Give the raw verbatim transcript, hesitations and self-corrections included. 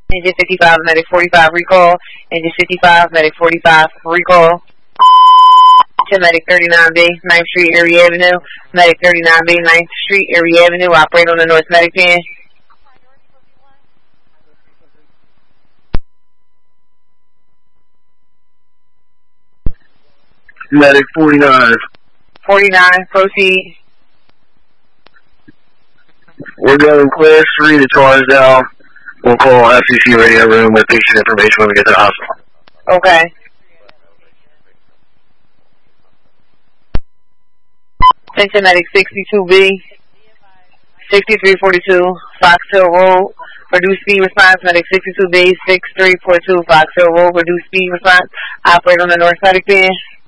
Engine fifty-five, medic forty-five, recall. Engine fifty-five, medic forty-five, recall. To medic thirty-nine B, ninth Street, Erie Avenue. Medic thirty-nine B, ninth Street, Erie Avenue. Operate on the North Medic pin. Medic forty-nine. forty-nine, proceed. We're going class three, the car's down. We'll call F C C radio room with patient information when we get to the hospital. Okay. Attention medic sixty-two B, sixty-three forty-two, Fox Hill Road. Reduce speed response, medic sixty-two B, sixty-three forty-two, Fox Hill Road. Reduce speed response. Operate on the North Medic pin.